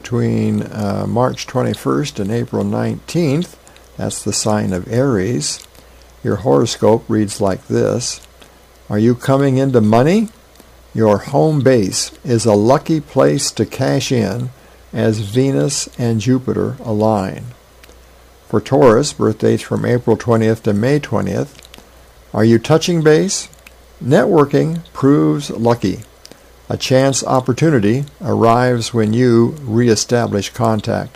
between March 21st and April 19th. That's the sign of Aries. Your horoscope reads like this. Are you coming into money? Your home base is a lucky place to cash in as Venus and Jupiter align. For Taurus, birthdates from April 20th to May 20th. Are you touching base? Networking proves lucky. A chance opportunity arrives when you reestablish contact.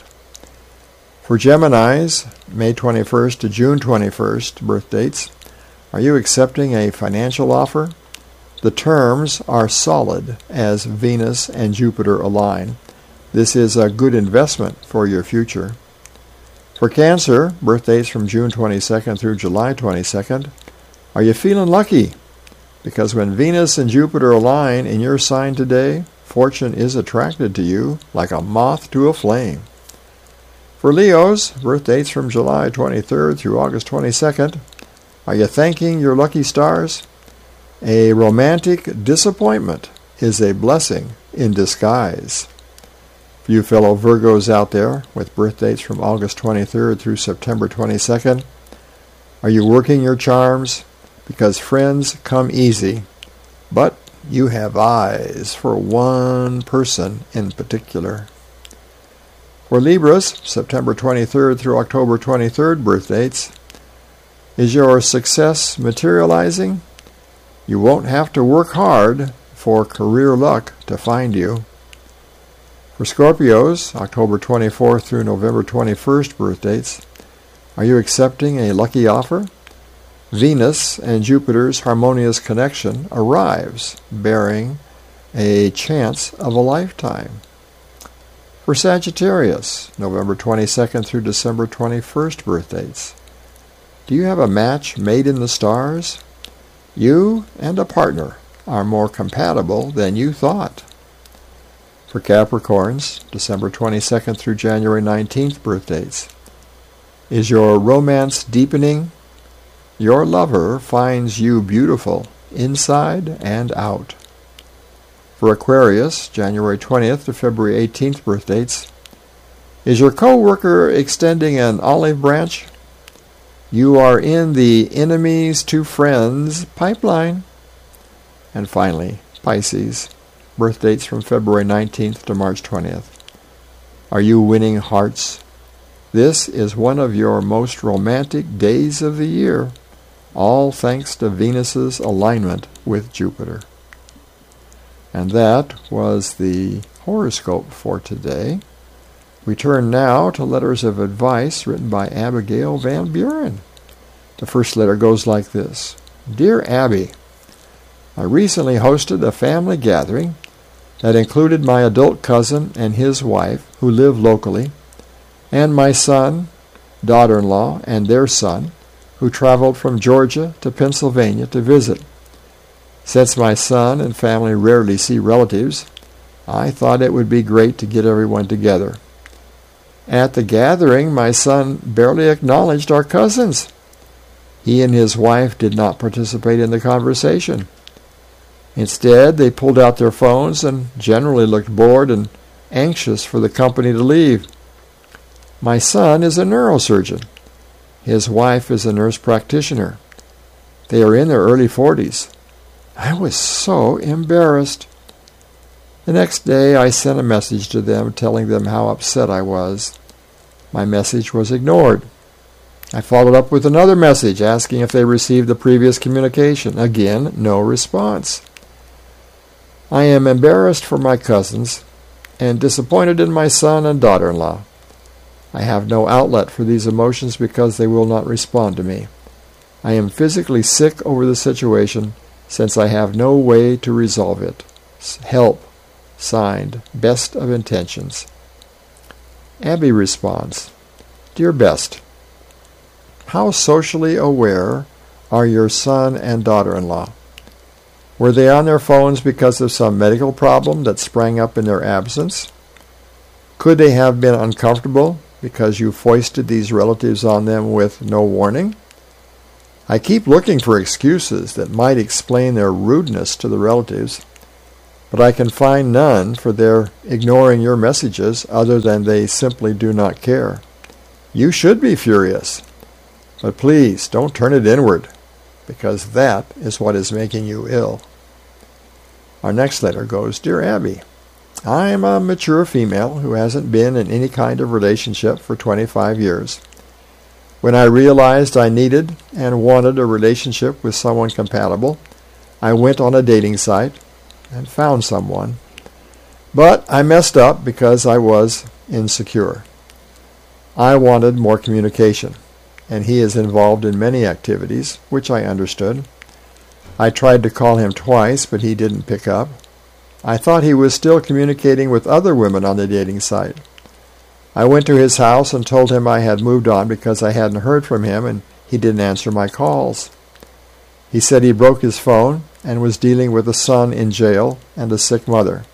For Geminis, May 21st to June 21st birthdates, are you accepting a financial offer? The terms are solid as Venus and Jupiter align. This is a good investment for your future. For Cancer, birthdates from June 22nd through July 22nd, are you feeling lucky? Because when Venus and Jupiter align in your sign today, fortune is attracted to you like a moth to a flame. For Leos, birthdates from July 23rd through August 22nd, are you thanking your lucky stars? A romantic disappointment is a blessing in disguise. For you fellow Virgos out there with birthdates from August 23rd through September 22nd, are you working your charms? Because friends come easy, but you have eyes for one person in particular. For Libras, September 23rd through October 23rd birthdates, is your success materializing? You won't have to work hard for career luck to find you. For Scorpios, October 24th through November 21st birthdates, are you accepting a lucky offer? Venus and Jupiter's harmonious connection arrives, bearing a chance of a lifetime. For Sagittarius, November 22nd through December 21st birthdates, do you have a match made in the stars? You and a partner are more compatible than you thought. For Capricorns, December 22nd through January 19th birthdates, is your romance deepening? Your lover finds you beautiful inside and out. For Aquarius, January 20th to February 18th birthdates, is your co-worker extending an olive branch? You are in the enemies to friends pipeline. And finally, Pisces, birthdates from February 19th to March 20th. Are you winning hearts? This is one of your most romantic days of the year, all thanks to Venus's alignment with Jupiter. And that was the horoscope for today. We turn now to letters of advice written by Abigail Van Buren. The first letter goes like this. Dear Abby, I recently hosted a family gathering that included my adult cousin and his wife, who live locally, and my son, daughter-in-law, and their son, who traveled from Georgia to Pennsylvania to visit. Since my son and family rarely see relatives, I thought it would be great to get everyone together. At the gathering, my son barely acknowledged our cousins. He and his wife did not participate in the conversation. Instead, they pulled out their phones and generally looked bored and anxious for the company to leave. My son is a neurosurgeon. His wife is a nurse practitioner. They are in their early 40s. I was so embarrassed. The next day, I sent a message to them telling them how upset I was. My message was ignored. I followed up with another message asking if they received the previous communication. Again, no response. I am embarrassed for my cousins and disappointed in my son and daughter-in-law. I have no outlet for these emotions because they will not respond to me. I am physically sick over the situation since I have no way to resolve it. Help. Signed, Best of Intentions. Abby responds, Dear Best, how socially aware are your son and daughter-in-law? Were they on their phones because of some medical problem that sprang up in their absence? Could they have been uncomfortable because you foisted these relatives on them with no warning? I keep looking for excuses that might explain their rudeness to the relatives, but I can find none for their ignoring your messages other than they simply do not care. You should be furious, but please don't turn it inward, because that is what is making you ill. Our next letter goes, Dear Abby, I am a mature female who hasn't been in any kind of relationship for 25 years. When I realized I needed and wanted a relationship with someone compatible, I went on a dating site and found someone. But I messed up because I was insecure. I wanted more communication, and he is involved in many activities, which I understood. I tried to call him twice, but he didn't pick up. I thought he was still communicating with other women on the dating site. I went to his house and told him I had moved on because I hadn't heard from him and he didn't answer my calls. He said he broke his phone and was dealing with a son in jail and a sick mother.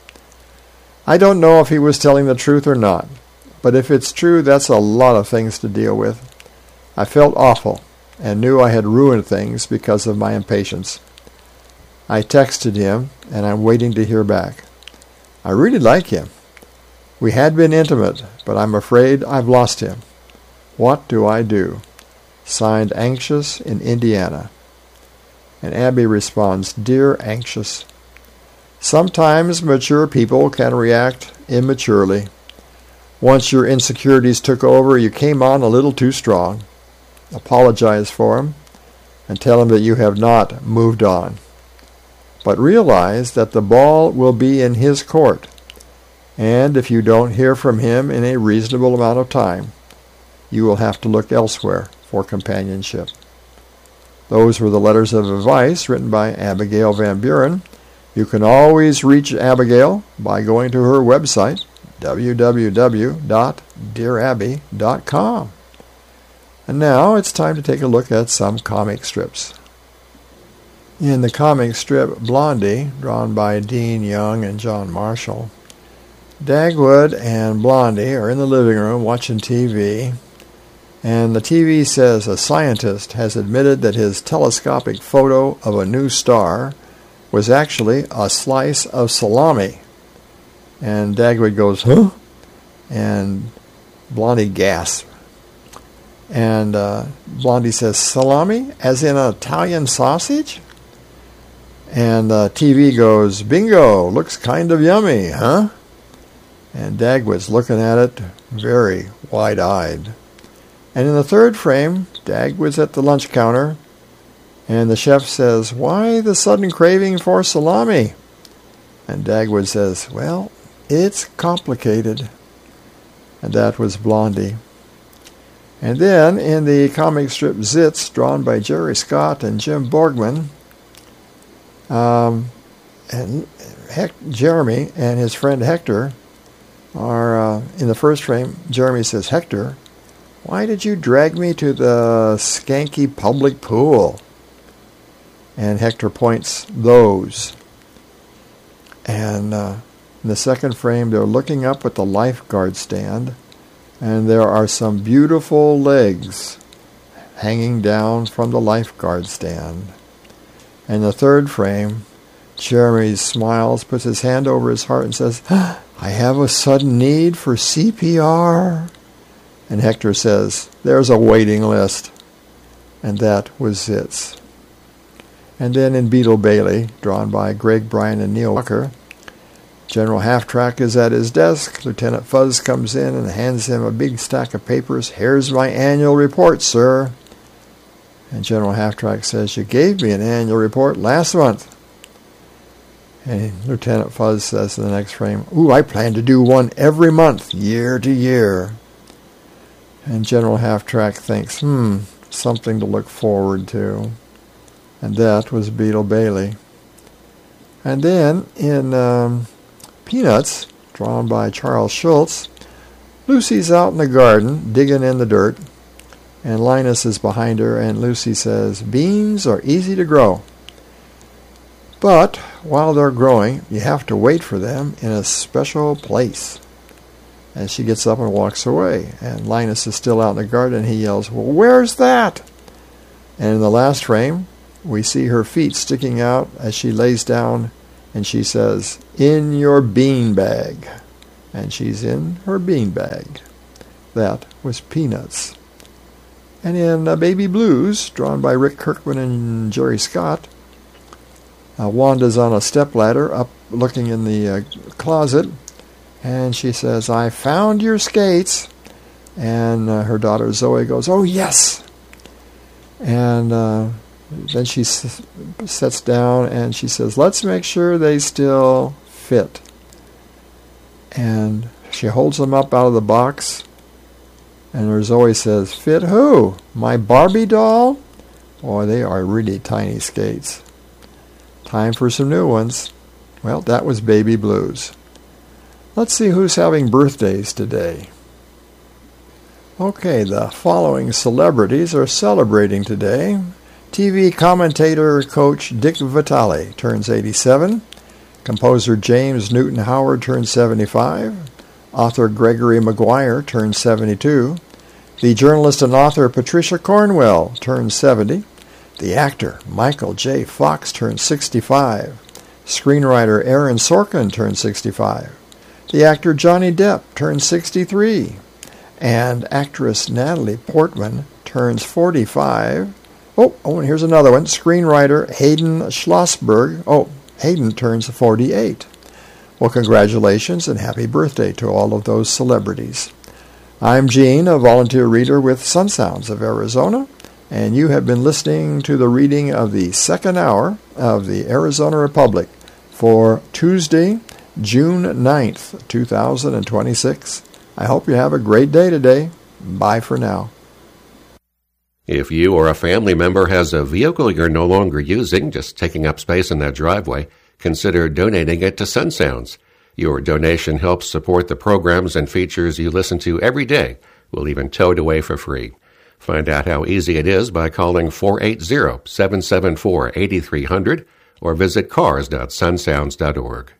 I don't know if he was telling the truth or not, but if it's true, that's a lot of things to deal with. I felt awful and knew I had ruined things because of my impatience. I texted him, and I'm waiting to hear back. I really like him. We had been intimate, but I'm afraid I've lost him. What do I do? Signed, Anxious in Indiana. And Abby responds, Dear Anxious, sometimes mature people can react immaturely. Once your insecurities took over, you came on a little too strong. Apologize for him and tell him that you have not moved on. But realize that the ball will be in his court, and if you don't hear from him in a reasonable amount of time, you will have to look elsewhere for companionship. Those were the letters of advice written by Abigail Van Buren. You can always reach Abigail by going to her website, www.dearabby.com. And now it's time to take a look at some comic strips. In the comic strip Blondie, drawn by Dean Young and John Marshall, Dagwood and Blondie are in the living room watching TV, and the TV says a scientist has admitted that his telescopic photo of a new star was actually a slice of salami. And Dagwood goes, huh? And Blondie gasps. And Blondie says, salami, as in an Italian sausage? And TV goes, bingo, looks kind of yummy, huh? And Dagwood's looking at it very wide-eyed. And in the third frame, Dagwood's at the lunch counter, and the chef says, why the sudden craving for salami? And Dagwood says, well, it's complicated. And that was Blondie. And then, in the comic strip Zits, drawn by Jerry Scott and Jim Borgman, Jeremy and his friend Hector are, in the first frame, Jeremy says, Hector, why did you drag me to the skanky public pool? And Hector points, those. And in the second frame, they're looking up at the lifeguard stand, and there are some beautiful legs hanging down from the lifeguard stand. In the third frame, Jeremy smiles, puts his hand over his heart and says, I have a sudden need for CPR. And Hector says, there's a waiting list. And that was Zits. And then in Beetle Bailey, drawn by Greg Bryan and Neil Walker, General Half-Track is at his desk. Lieutenant Fuzz comes in and hands him a big stack of papers. Here's my annual report, sir. And General Half-Track says, you gave me an annual report last month. And Lieutenant Fuzz says in the next frame, ooh, I plan to do one every month, year to year. And General Half-Track thinks, something to look forward to. And that was Beetle Bailey. And then in Peanuts, drawn by Charles Schultz, Lucy's out in the garden digging in the dirt, and Linus is behind her, and Lucy says, beans are easy to grow. But while they're growing, you have to wait for them in a special place. And she gets up and walks away, and Linus is still out in the garden, and he yells, well, where's that? And in the last frame, we see her feet sticking out as she lays down and she says, "In your bean bag." And she's in her bean bag. That was Peanuts. And in Baby Blues, drawn by Rick Kirkman and Jerry Scott, Wanda's on a stepladder up looking in the closet, and she says, "I found your skates." And her daughter Zoe goes, "Oh, yes." And then she sits down and she says, "Let's make sure they still fit." And she holds them up out of the box, and her Zoe says, "Fit who? My Barbie doll?" Boy, they are really tiny skates. Time for some new ones. Well, that was Baby Blues. Let's see who's having birthdays today. Okay, the following celebrities are celebrating today. TV commentator coach Dick Vitale turns 87. Composer James Newton Howard turns 75. Author Gregory Maguire turns 72. The journalist and author Patricia Cornwell turns 70. The actor Michael J. Fox turns 65. Screenwriter Aaron Sorkin turns 65. The actor Johnny Depp turns 63. And actress Natalie Portman turns 45. Oh, and here's another one. Screenwriter Hayden Schlossberg. Oh, Hayden turns 48. Well, congratulations and happy birthday to all of those celebrities. I'm Gene, a volunteer reader with Sun Sounds of Arizona, and you have been listening to the reading of the second hour of the Arizona Republic for Tuesday, June 9th, 2026. I hope you have a great day today. Bye for now. If you or a family member has a vehicle you're no longer using, just taking up space in that driveway, consider donating it to Sun Sounds. Your donation helps support the programs and features you listen to every day. We'll even tow it away for free. Find out how easy it is by calling 480-774-8300 or visit cars.sunsounds.org.